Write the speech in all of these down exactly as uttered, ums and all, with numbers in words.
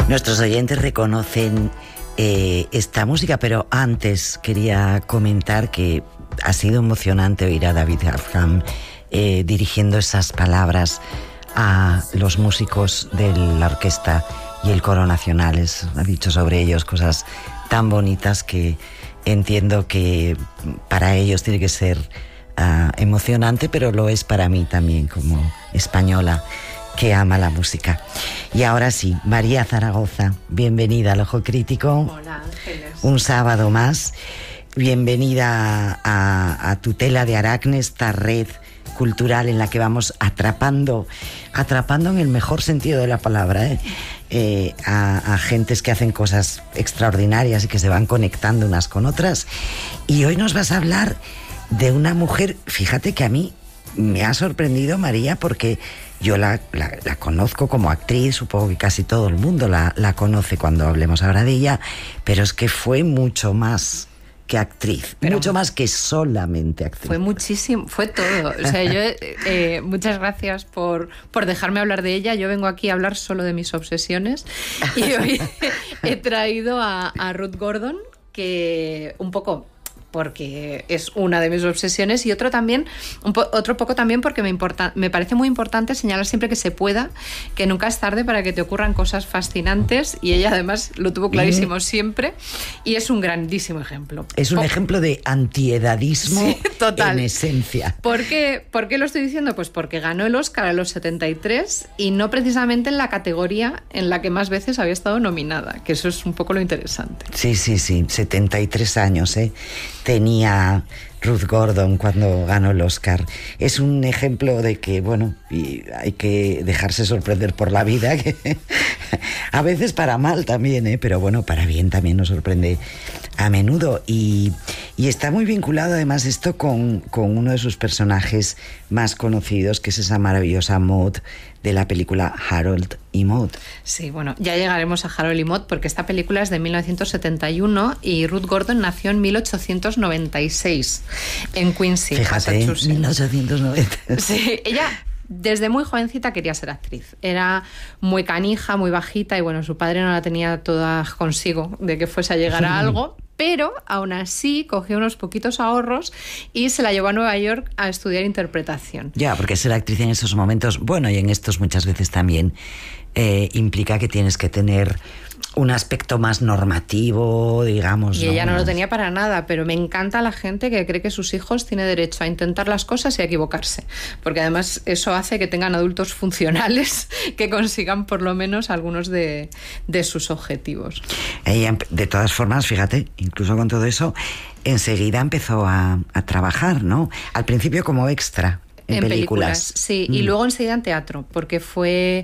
Nuestros oyentes reconocen eh, esta música, pero antes quería comentar que ha sido emocionante oír a David Arkham eh, dirigiendo esas palabras a los músicos de la orquesta y el coro nacionales. Ha dicho sobre ellos cosas tan bonitas que entiendo que para ellos tiene que ser uh, emocionante, pero lo es para mí también como española que ama la música. Y ahora sí, María Zaragoza, bienvenida al Ojo Crítico. Hola, Ángeles. Un sábado más. Bienvenida a, a Tutela de Aracne, esta red cultural en la que vamos atrapando, atrapando en el mejor sentido de la palabra, ¿eh? Eh, a, a gentes que hacen cosas extraordinarias y que se van conectando unas con otras. Y hoy nos vas a hablar de una mujer, fíjate que a mí me ha sorprendido, María, porque yo la, la, la conozco como actriz, supongo que casi todo el mundo la, la conoce cuando hablemos ahora de ella, pero es que fue mucho más que actriz, pero mucho más que solamente actriz. Fue muchísimo, fue todo. O sea, yo, eh, muchas gracias por, por dejarme hablar de ella. Yo vengo aquí a hablar solo de mis obsesiones y hoy he traído a, a Ruth Gordon, que un poco porque es una de mis obsesiones, y otro también, un po- otro poco también porque me importa, me parece muy importante señalar siempre que se pueda que nunca es tarde para que te ocurran cosas fascinantes, y ella además lo tuvo clarísimo mm. siempre, y es un grandísimo ejemplo. Es un oh. ejemplo de antiedadismo, sí, total. En esencia. ¿Por qué? ¿Por qué lo estoy diciendo? Pues porque ganó el Oscar a los setenta y tres y no precisamente en la categoría en la que más veces había estado nominada, que eso es un poco lo interesante. Sí, sí, sí, setenta y tres años, ¿eh? Tenía Ruth Gordon cuando ganó el Oscar. Es un ejemplo de que, bueno, y hay que dejarse sorprender por la vida, que a veces para mal también, ¿eh? Pero bueno, para bien también nos sorprende a menudo. Y, y está muy vinculado además esto con, con uno de sus personajes más conocidos, que es esa maravillosa Maud de la película Harold y Maude. Sí, bueno, ya llegaremos a Harold y Maude porque esta película es de mil novecientos setenta y uno y Ruth Gordon nació en mil ochocientos noventa y seis en Quincy, Fíjate, Massachusetts. mil ochocientos noventa. Sí, ella desde muy jovencita quería ser actriz. Era muy canija, muy bajita y bueno, su padre no la tenía toda consigo de que fuese a llegar a algo. Pero aún así cogió unos poquitos ahorros y se la llevó a Nueva York a estudiar interpretación. Ya, porque ser actriz en esos momentos, bueno, y en estos muchas veces también, eh, implica que tienes que tener un aspecto más normativo, digamos. Y ella no, no lo tenía para nada, pero me encanta la gente que cree que sus hijos tienen derecho a intentar las cosas y a equivocarse, porque además eso hace que tengan adultos funcionales que consigan por lo menos algunos de, de sus objetivos. Ella, de todas formas, fíjate, incluso con todo eso, enseguida empezó a, a trabajar, ¿no? Al principio como extra. En, en películas. películas, sí, mm. y luego enseguida en teatro, porque fue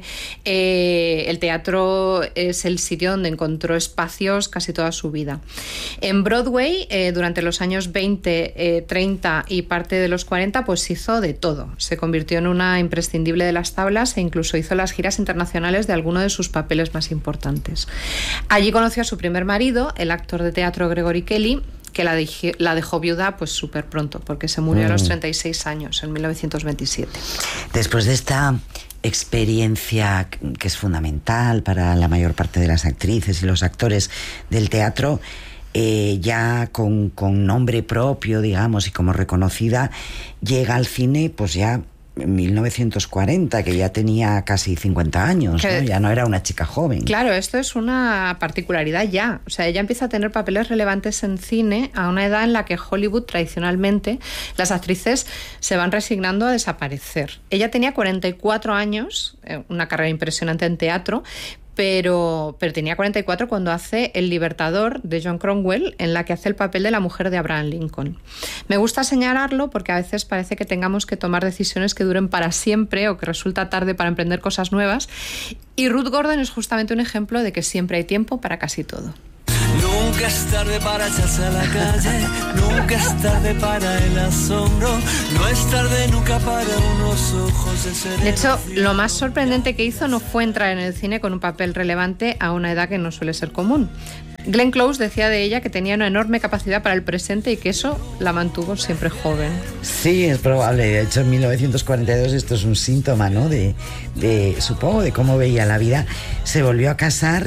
eh, el teatro es el sitio donde encontró espacios casi toda su vida. En Broadway, eh, durante los años veinte, eh, treinta y parte de los cuarenta, pues hizo de todo. Se convirtió en una imprescindible de las tablas e incluso hizo las giras internacionales de algunos de sus papeles más importantes. Allí conoció a su primer marido, el actor de teatro Gregory Kelly, que la, dejó, la dejó viuda pues súper pronto, porque se murió mm. a los treinta y seis años, en mil novecientos veintisiete. Después de esta experiencia que es fundamental para la mayor parte de las actrices y los actores del teatro, eh, ya con, con nombre propio, digamos, y como reconocida, llega al cine pues ya en mil novecientos cuarenta, que ya tenía casi cincuenta años, que, ¿no? Ya no era una chica joven. Claro, esto es una particularidad ya. O sea, ella empieza a tener papeles relevantes en cine a una edad en la que Hollywood, tradicionalmente, las actrices se van resignando a desaparecer. Ella tenía cuarenta y cuatro años, una carrera impresionante en teatro, Pero, pero tenía cuarenta y cuatro cuando hace El Libertador de John Cromwell, en la que hace el papel de la mujer de Abraham Lincoln. Me gusta señalarlo porque a veces parece que tengamos que tomar decisiones que duren para siempre o que resulta tarde para emprender cosas nuevas. Y Ruth Gordon es justamente un ejemplo de que siempre hay tiempo para casi todo. Nunca es tarde para echarse a la calle, nunca es tarde para el asombro, no es tarde nunca para unos ojos de serena. De hecho, lo más sorprendente que hizo no fue entrar en el cine con un papel relevante a una edad que no suele ser común. Glenn Close decía de ella que tenía una enorme capacidad para el presente y que eso la mantuvo siempre joven. Sí, es probable. De hecho, en mil novecientos cuarenta y dos esto es un síntoma, ¿no? De, de supongo, de cómo veía la vida. Se volvió a casar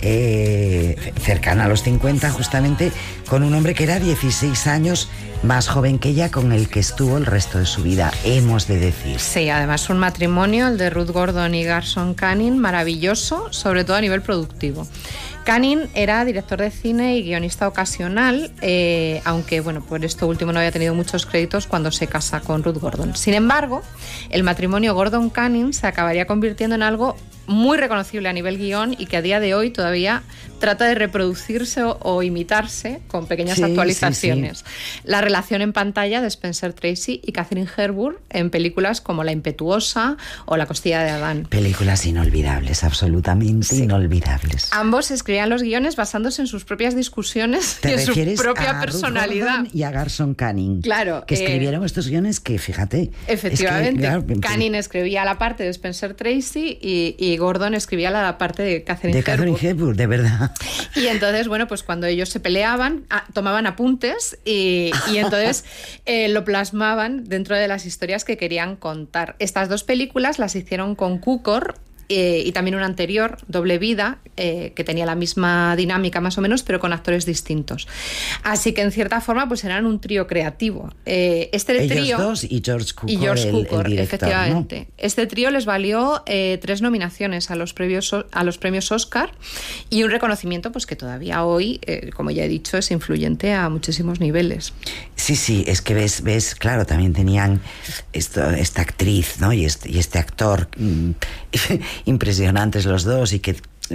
eh, cercana a los cincuenta, justamente, con un hombre que era dieciséis años más joven que ella, con el que estuvo el resto de su vida, hemos de decir. Sí, además un matrimonio, el de Ruth Gordon y Garson Kanin, maravilloso, sobre todo a nivel productivo. Kanin era director de cine y guionista ocasional, eh, aunque bueno, por esto último no había tenido muchos créditos cuando se casa con Ruth Gordon. Sin embargo, el matrimonio Gordon-Kanin se acabaría convirtiendo en algo muy reconocible a nivel guión y que a día de hoy todavía trata de reproducirse o, o imitarse con pequeñas sí, actualizaciones. Sí, sí. La relación en pantalla de Spencer Tracy y Katharine Hepburn en películas como La impetuosa o La costilla de Adán. Películas inolvidables, absolutamente sí. inolvidables. Ambos escribían los guiones basándose en sus propias discusiones y en su propia a personalidad. Ruth Gordon y a Garson Kanin. Claro. Que escribieron eh, estos guiones que, fíjate... Efectivamente. Es que, claro, Kanin escribía la parte de Spencer Tracy y, y Gordon escribía la parte de Katharine Hepburn. De Katharine Hepburn, de verdad. Y entonces, bueno, pues cuando ellos se peleaban, a, tomaban apuntes y, y entonces eh, lo plasmaban dentro de las historias que querían contar. Estas dos películas las hicieron con Cukor, Eh, y también una anterior, Doble Vida, eh, que tenía la misma dinámica más o menos, pero con actores distintos. Así que en cierta forma pues eran un trío creativo. Eh, este Ellos trío, dos y George Cukor, y George el, Cukor el director, efectivamente. ¿no? Este trío les valió eh, tres nominaciones a los, previos, a los premios Oscar y un reconocimiento pues que todavía hoy, eh, como ya he dicho, es influyente a muchísimos niveles. Sí, sí, es que ves, ves claro, también tenían esto, esta actriz, ¿no? Y este, y este actor... Mmm, impresionantes los dos y que,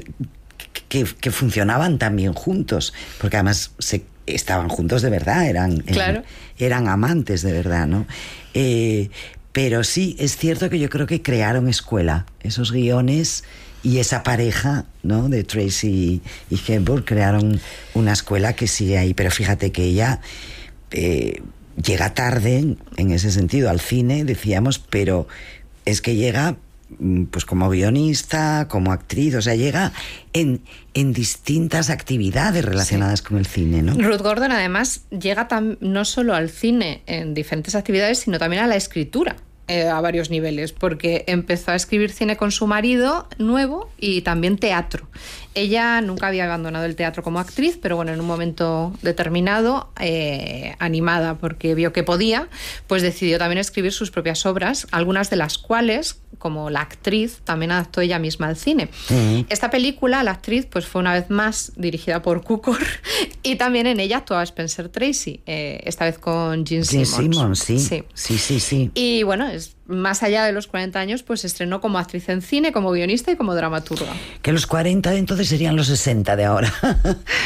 que, que funcionaban tan bien juntos, porque además se, estaban juntos de verdad, eran, claro. eran, eran amantes de verdad, ¿no? Eh, pero sí, es cierto que yo creo que crearon escuela, esos guiones y esa pareja, ¿no? De Tracy y Hepburn crearon una escuela que sigue ahí, pero fíjate que ella eh, llega tarde en ese sentido al cine, decíamos, pero es que llega pues como guionista, como actriz, o sea, llega en, en distintas actividades relacionadas sí. con el cine, ¿no? Ruth Gordon además llega tam, no solo al cine en diferentes actividades, sino también a la escritura. Eh, a varios niveles, porque empezó a escribir cine con su marido nuevo y también teatro. Ella nunca había abandonado el teatro como actriz, pero bueno, en un momento determinado, eh, animada porque vio que podía, pues decidió también escribir sus propias obras, algunas de las cuales, como La actriz, también adaptó ella misma al cine. Uh-huh. Esta película, La actriz, pues fue una vez más dirigida por Cukor y también en ella actuaba Spencer Tracy, eh, esta vez con Gene Simmons. Gene Simmons, sí. sí. Sí, sí, sí. Y bueno, es, más allá de los cuarenta años, pues se estrenó como actriz en cine, como guionista y como dramaturga. Que los cuarenta de entonces serían los sesenta de ahora.